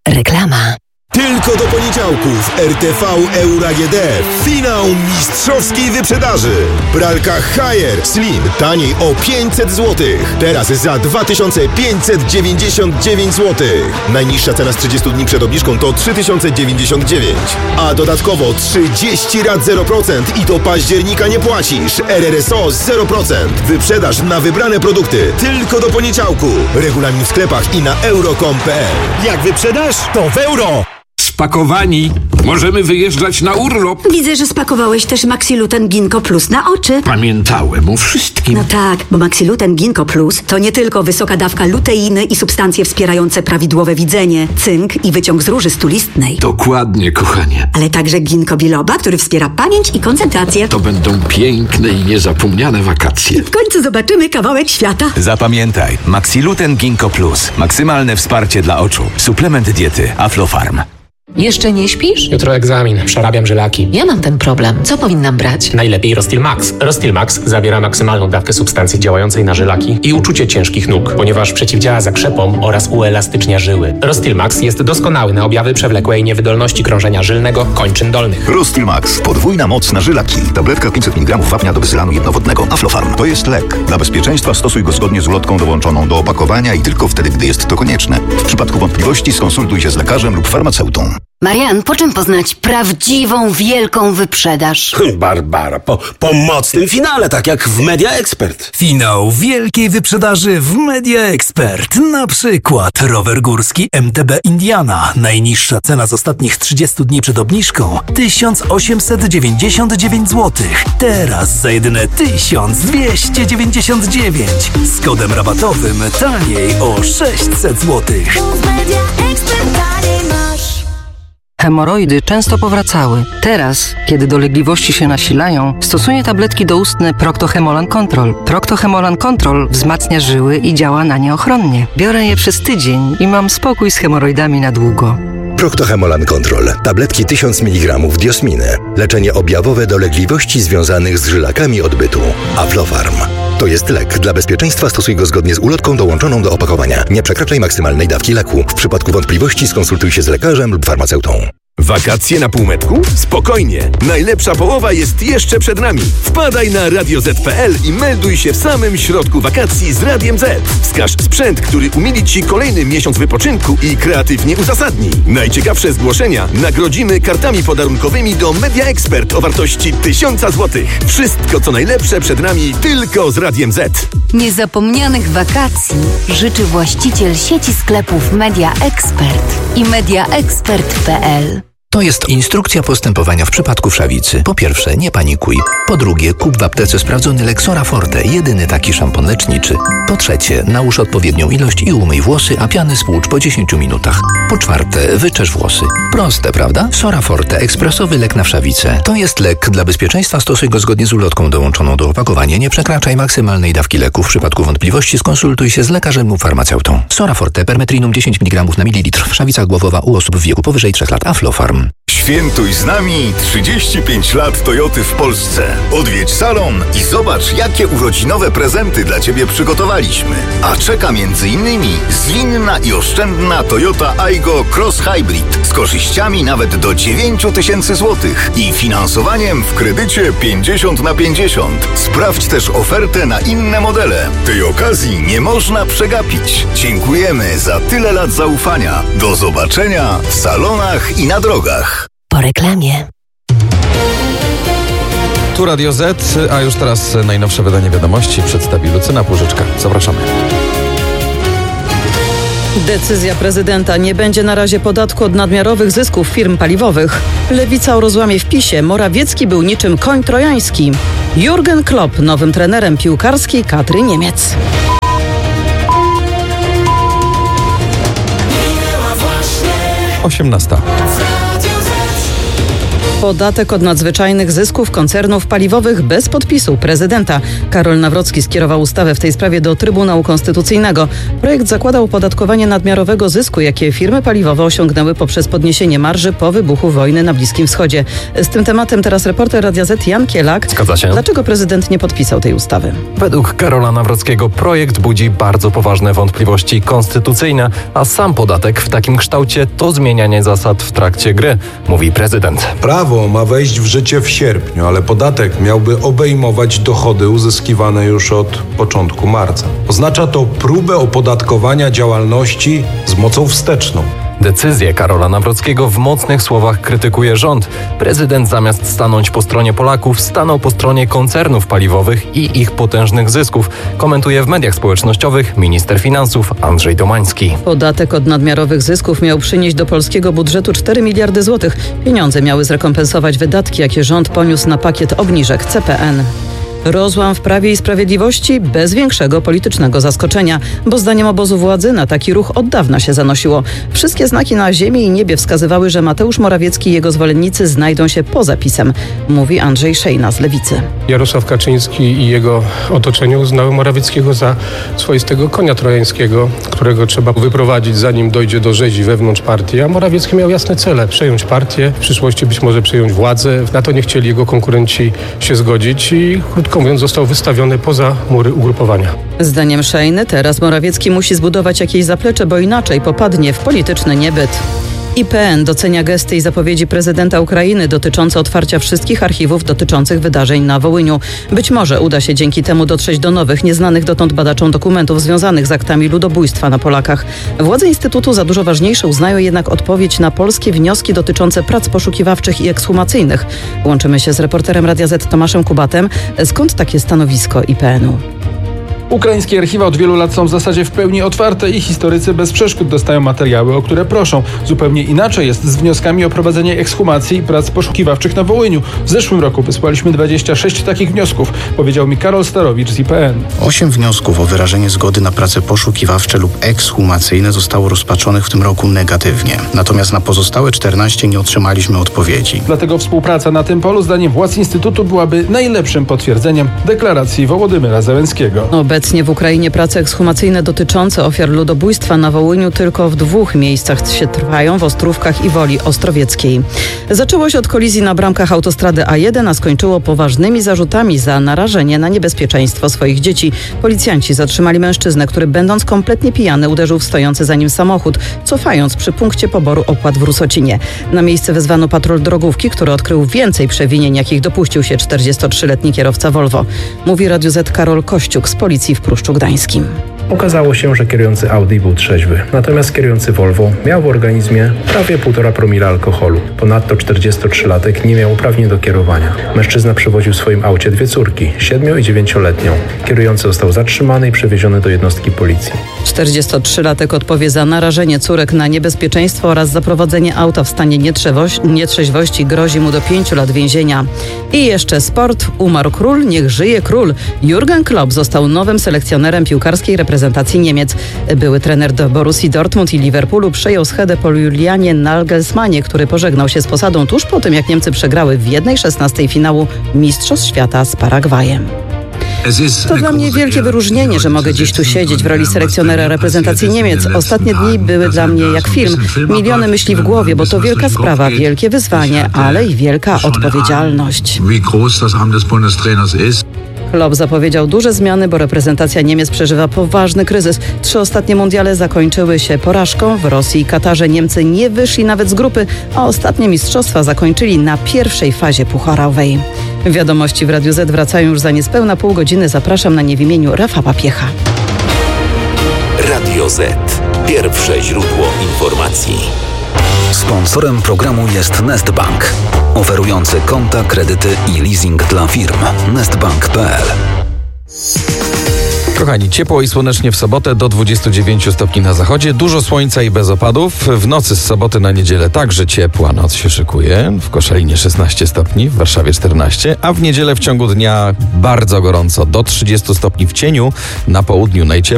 Reklama. Tylko do poniedziałków RTV Euro AGD. Finał mistrzowskiej wyprzedaży. Pralka Haier Slim taniej o 500 zł. Teraz za 2599 zł. Najniższa cena z 30 dni przed obniżką to 3099. A dodatkowo 30 rat 0% i do października nie płacisz. RRSO 0%. Wyprzedaż na wybrane produkty. Tylko do poniedziałku. Regulamin w sklepach i na euro.com.pl. Jak wyprzedasz, to w euro! Spakowani. Możemy wyjeżdżać na urlop. Widzę, że spakowałeś też Maxiluten Ginkgo Plus na oczy. Pamiętałem o wszystkim. No tak, bo Maxiluten Ginkgo Plus to nie tylko wysoka dawka luteiny i substancje wspierające prawidłowe widzenie, cynk i wyciąg z róży stulistnej. Dokładnie, kochanie. Ale także ginkgo biloba, który wspiera pamięć i koncentrację. To będą piękne i niezapomniane wakacje. W końcu zobaczymy kawałek świata. Zapamiętaj, Maxiluten Ginkgo Plus. Maksymalne wsparcie dla oczu. Suplement diety Aflofarm. Jeszcze nie śpisz? Jutro egzamin, przerabiam żylaki. Ja mam ten problem. Co powinnam brać? Najlepiej Rostil Max. Rostil Max zawiera maksymalną dawkę substancji działającej na żylaki i uczucie ciężkich nóg, ponieważ przeciwdziała zakrzepom oraz uelastycznia żyły. Rostil Max jest doskonały na objawy przewlekłej niewydolności krążenia żylnego kończyn dolnych. Rostil Max. Podwójna moc na żylaki. Tabletka 500 mg wapnia do bezylanu jednowodnego. Aflofarm. To jest lek. Dla bezpieczeństwa stosuj go zgodnie z ulotką dołączoną do opakowania i tylko wtedy, gdy jest to konieczne. W przypadku wątpliwości skonsultuj się z lekarzem lub farmaceutą. Marian, po czym poznać prawdziwą, wielką wyprzedaż? Barbara, po mocnym finale, tak jak w Media Expert. Finał wielkiej wyprzedaży w Media Expert. Na przykład rower górski MTB Indiana. Najniższa cena z ostatnich 30 dni przed obniżką 1899 zł. Teraz za jedyne 1299. Z kodem rabatowym taniej o 600 zł. Hemoroidy często powracały. Teraz, kiedy dolegliwości się nasilają, stosuję tabletki doustne Procto-Hemolan Control. Procto-Hemolan Control wzmacnia żyły i działa na nie ochronnie. Biorę je przez tydzień i mam spokój z hemoroidami na długo. Procto-Hemolan Control. Tabletki 1000 mg diosminy. Leczenie objawowe dolegliwości związanych z żylakami odbytu. Aflofarm. To jest lek. Dla bezpieczeństwa stosuj go zgodnie z ulotką dołączoną do opakowania. Nie przekraczaj maksymalnej dawki leku. W przypadku wątpliwości skonsultuj się z lekarzem lub farmaceutą. Wakacje na półmetku? Spokojnie. Najlepsza połowa jest jeszcze przed nami. Wpadaj na Radio Z.pl i melduj się w samym środku wakacji z Radiem Z. Wskaż sprzęt, który umili Ci kolejny miesiąc wypoczynku i kreatywnie uzasadnij. Najciekawsze zgłoszenia nagrodzimy kartami podarunkowymi do Media Expert o wartości 1000 zł. Wszystko, co najlepsze przed nami tylko z Radiem Z. Niezapomnianych wakacji życzy właściciel sieci sklepów Media Expert i mediaexpert.pl. To jest instrukcja postępowania w przypadku wszawicy. Po pierwsze, nie panikuj. Po drugie, kup w aptece sprawdzony lek Sora Forte, jedyny taki szampon leczniczy. Po trzecie, nałóż odpowiednią ilość i umyj włosy, a piany spłucz po 10 minutach. Po czwarte, wyczesz włosy. Proste, prawda? Sora Forte, ekspresowy lek na wszawicę. To jest lek. Dla bezpieczeństwa stosuj go zgodnie z ulotką dołączoną do opakowania. Nie przekraczaj maksymalnej dawki leku. W przypadku wątpliwości skonsultuj się z lekarzem lub farmaceutą. Sora Forte, permetrinum 10 mg na mililitr. Wszawica głowowa u osób w wieku powyżej 3 lat. Aflofarm. Świętuj z nami 35 lat Toyoty w Polsce. Odwiedź salon i zobacz, jakie urodzinowe prezenty dla Ciebie przygotowaliśmy. A czeka m.in. zwinna i oszczędna Toyota Aygo Cross Hybrid z korzyściami nawet do 9000 zł i finansowaniem w kredycie 50/50. Sprawdź też ofertę na inne modele. Tej okazji nie można przegapić. Dziękujemy za tyle lat zaufania. Do zobaczenia w salonach i na drogach. Po reklamie. Tu Radio Z, a już teraz najnowsze wydanie wiadomości przedstawi Lucyna Płużyczka. Zapraszamy. Decyzja prezydenta: nie będzie na razie podatku od nadmiarowych zysków firm paliwowych. Lewica o rozłamie w PiS-ie. Morawiecki był niczym koń trojański. Jurgen Klopp nowym trenerem piłkarskiej kadry Niemiec. Osiemnasta. Podatek od nadzwyczajnych zysków koncernów paliwowych bez podpisu prezydenta. Karol Nawrocki skierował ustawę w tej sprawie do Trybunału Konstytucyjnego. Projekt zakłada opodatkowanie nadmiarowego zysku, jakie firmy paliwowe osiągnęły poprzez podniesienie marży po wybuchu wojny na Bliskim Wschodzie. Z tym tematem teraz reporter Radia Z Jan Kielak. Zgadza się. Dlaczego prezydent nie podpisał tej ustawy? Według Karola Nawrockiego projekt budzi bardzo poważne wątpliwości konstytucyjne, a sam podatek w takim kształcie to zmienianie zasad w trakcie gry, mówi prezydent. Prawo ma wejść w życie w sierpniu, ale podatek miałby obejmować dochody uzyskiwane już od początku marca. Oznacza to próbę opodatkowania działalności z mocą wsteczną. Decyzję Karola Nawrockiego w mocnych słowach krytykuje rząd. Prezydent zamiast stanąć po stronie Polaków, stanął po stronie koncernów paliwowych i ich potężnych zysków, komentuje w mediach społecznościowych minister finansów Andrzej Domański. Podatek od nadmiarowych zysków miał przynieść do polskiego budżetu 4 miliardy złotych. Pieniądze miały zrekompensować wydatki, jakie rząd poniósł na pakiet obniżek CPN. Rozłam w Prawie i Sprawiedliwości bez większego politycznego zaskoczenia, bo zdaniem obozu władzy na taki ruch od dawna się zanosiło. Wszystkie znaki na ziemi i niebie wskazywały, że Mateusz Morawiecki i jego zwolennicy znajdą się poza PiS-em, mówi Andrzej Szejna z Lewicy. Jarosław Kaczyński i jego otoczenie uznały Morawieckiego za swoistego konia trojańskiego, którego trzeba wyprowadzić, zanim dojdzie do rzezi wewnątrz partii. A Morawiecki miał jasne cele: przejąć partię, w przyszłości być może przejąć władzę. Na to nie chcieli jego konkurenci się zgodzić i krótko mówiąc został wystawiony poza mury ugrupowania. Zdaniem Szejny teraz Morawiecki musi zbudować jakieś zaplecze, bo inaczej popadnie w polityczny niebyt. IPN docenia gesty i zapowiedzi prezydenta Ukrainy dotyczące otwarcia wszystkich archiwów dotyczących wydarzeń na Wołyniu. Być może uda się dzięki temu dotrzeć do nowych, nieznanych dotąd badaczom dokumentów związanych z aktami ludobójstwa na Polakach. Władze Instytutu za dużo ważniejsze uznają jednak odpowiedź na polskie wnioski dotyczące prac poszukiwawczych i ekshumacyjnych. Łączymy się z reporterem Radia Z Tomaszem Kubatem. Skąd takie stanowisko IPN-u? Ukraińskie archiwa od wielu lat są w zasadzie w pełni otwarte i historycy bez przeszkód dostają materiały, o które proszą. Zupełnie inaczej jest z wnioskami o prowadzenie ekshumacji i prac poszukiwawczych na Wołyniu. W zeszłym roku wysłaliśmy 26 takich wniosków, powiedział mi Karol Starowicz z IPN. 8 wniosków o wyrażenie zgody na prace poszukiwawcze lub ekshumacyjne zostało rozpatrzonych w tym roku negatywnie. Natomiast na pozostałe 14 nie otrzymaliśmy odpowiedzi. Dlatego współpraca na tym polu zdaniem władz Instytutu byłaby najlepszym potwierdzeniem deklaracji Wołodymyra Zełenskiego. Obecnie w Ukrainie prace ekshumacyjne dotyczące ofiar ludobójstwa na Wołyniu tylko w 2 miejscach się trwają, w Ostrówkach i Woli Ostrowieckiej. Zaczęło się od kolizji na bramkach autostrady A1, a skończyło poważnymi zarzutami za narażenie na niebezpieczeństwo swoich dzieci. Policjanci zatrzymali mężczyznę, który będąc kompletnie pijany uderzył w stojący za nim samochód, cofając przy punkcie poboru opłat w Rusocinie. Na miejsce wezwano patrol drogówki, który odkrył więcej przewinień, jakich dopuścił się 43-letni kierowca Volvo. Mówi Radiu Z Karol Kościuk z policji w Pruszczu Gdańskim. Okazało się, że kierujący Audi był trzeźwy, natomiast kierujący Volvo miał w organizmie prawie 1,5 promila alkoholu. Ponadto 43-latek nie miał uprawnień do kierowania. Mężczyzna przewoził w swoim aucie 2 córki, 7- i 9-letnią. Kierujący został zatrzymany i przewieziony do jednostki policji. 43-latek odpowie za narażenie córek na niebezpieczeństwo oraz za prowadzenie auta w stanie nietrzeźwości. Grozi mu do 5 lat więzienia. I jeszcze sport. Umarł król, niech żyje król. Jurgen Klopp został nowym selekcjonerem piłkarskiej reprezentacji Niemiec. Były trener do Borussii Dortmund i Liverpoolu przejął schedę po Julianie Nagelsmanie, który pożegnał się z posadą tuż po tym, jak Niemcy przegrały w 1/16 finału Mistrzostw Świata z Paragwajem. To dla mnie wielkie wyróżnienie, że mogę dziś tu siedzieć w roli selekcjonera reprezentacji Niemiec. Ostatnie dni były dla mnie jak film. Miliony myśli w głowie, bo to wielka sprawa, wielkie wyzwanie, ale i wielka odpowiedzialność. Klopp zapowiedział duże zmiany, bo reprezentacja Niemiec przeżywa poważny kryzys. 3 ostatnie mundiale zakończyły się porażką. W Rosji i Katarze Niemcy nie wyszli nawet z grupy, a ostatnie mistrzostwa zakończyli na pierwszej fazie pucharowej. Wiadomości w Radiu Z wracają już za niespełna pół godziny. Zapraszam na nie w imieniu Rafała Piecha. Radio Z. Pierwsze źródło informacji. Sponsorem programu jest Nestbank, oferujący konta, kredyty i leasing dla firm. Nestbank.pl. Kochani, ciepło i słonecznie w sobotę do 29 stopni na zachodzie, dużo słońca i bez opadów. W nocy z soboty na niedzielę także ciepła noc się szykuje. W Koszalinie 16 stopni, w Warszawie 14, a w niedzielę w ciągu dnia bardzo gorąco, do 30 stopni w cieniu, na południu najcieplej.